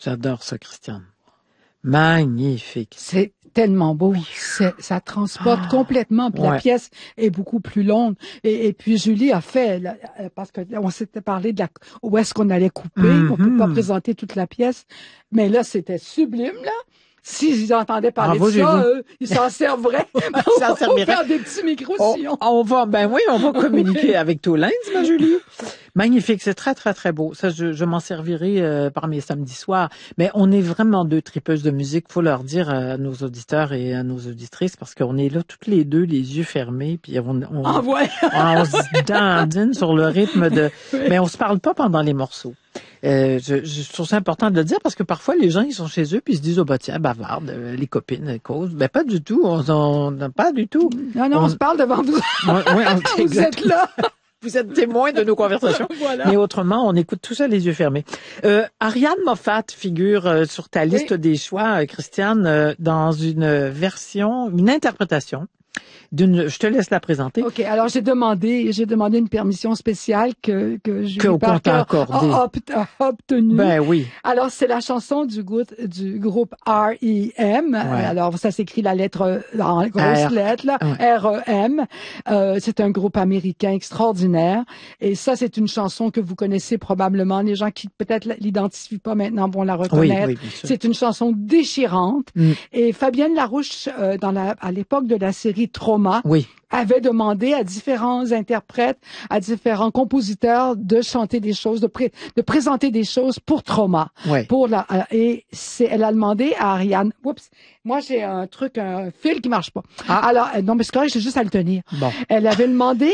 J'adore ça, Christiane. Magnifique. C'est tellement beau. Ça transporte complètement. Puis la pièce est beaucoup plus longue. Et puis Julie a fait, parce que on s'était parlé de où est-ce qu'on allait couper. On peut pas présenter toute la pièce. Mais là, c'était sublime, là. S'ils entendaient parler de ça, ils s'en serveraient. On va faire des petits micros on va communiquer avec Toulens, ma Julie. Magnifique, c'est très, très, très beau. Ça, je m'en servirai par mes samedis soirs. Mais on est vraiment deux tripeuses de musique. Faut leur dire à nos auditeurs et à nos auditrices, parce qu'on est là toutes les deux, les yeux fermés, puis on se dandine sur le rythme mais on se parle pas pendant les morceaux. Je trouve ça important de le dire parce que parfois les gens ils sont chez eux puis ils se disent tiens bavarde les copines causent pas du tout pas du tout non on se parle devant vous vous êtes là. Vous êtes témoin de nos conversations. Voilà. Mais autrement, on écoute tout ça les yeux fermés. Ariane Moffat figure sur ta liste des choix, Christiane, dans une interprétation je te laisse la présenter. OK, alors j'ai demandé une permission spéciale que Julie Parker a obtenue. Ben oui. Alors c'est la chanson du groupe R.E.M. Ouais. Alors ça s'écrit la lettre en grosse lettre là, R.E.M. C'est un groupe américain extraordinaire et ça c'est une chanson que vous connaissez probablement. Les gens qui peut-être l'identifient pas maintenant vont la reconnaître. Oui, c'est une chanson déchirante et Fabienne Larouche à l'époque de la série Trauma avait demandé à différents interprètes, à différents compositeurs de chanter des choses, de présenter des choses pour Trauma. Oui. Elle a demandé à Ariane. Oups, moi j'ai un fil qui marche pas. Alors non, mais c'est correct, j'ai juste à le tenir. Bon. Elle avait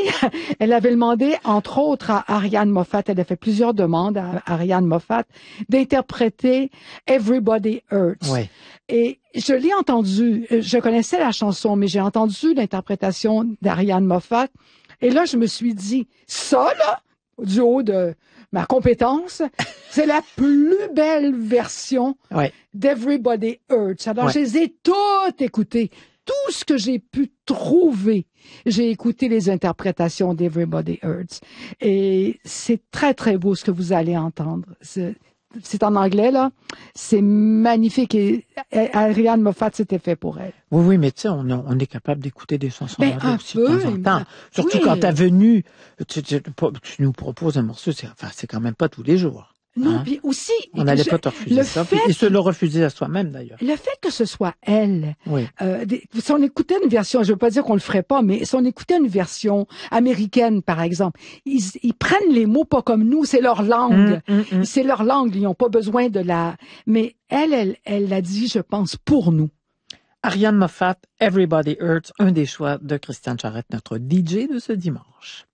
demandé entre autres à Ariane Moffat, elle a fait plusieurs demandes à Ariane Moffat d'interpréter Everybody Hurts. Oui. Et je l'ai entendu, je connaissais la chanson, mais j'ai entendu l'interprétation d'Ariane Moffat. Et là, je me suis dit, ça, là, du haut de ma compétence, c'est la plus belle version d'Everybody Hurts. Alors, je les ai toutes écoutées. Tout ce que j'ai pu trouver, j'ai écouté les interprétations d'Everybody Hurts. Et c'est très, très beau ce que vous allez entendre. C'est en anglais, là. C'est magnifique. Et Ariane Moffat, c'était fait pour elle. Oui, mais tu sais, on est capable d'écouter des chansons anglaises aussi de temps en temps. Surtout quand t'as venu, tu nous proposes un morceau, c'est quand même pas tous les jours. Non, puis aussi... On n'allait pas te refuser ça. Et se le refuser à soi-même, d'ailleurs. Le fait que ce soit elle, si on écoutait une version, je veux pas dire qu'on le ferait pas, mais si on écoutait une version américaine, par exemple, ils prennent les mots pas comme nous, c'est leur langue. C'est leur langue, ils n'ont pas besoin de la... Mais elle l'a dit, je pense, pour nous. Ariane Moffat, Everybody Hurts, un des choix de Christiane Charrette, notre DJ de ce dimanche.